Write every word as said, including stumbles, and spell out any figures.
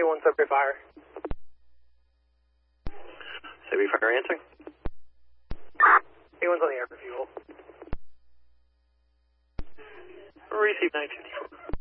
A one Subway Fire. Subway Fire answering. A one's on the air for fuel. Receive nine fifty-four.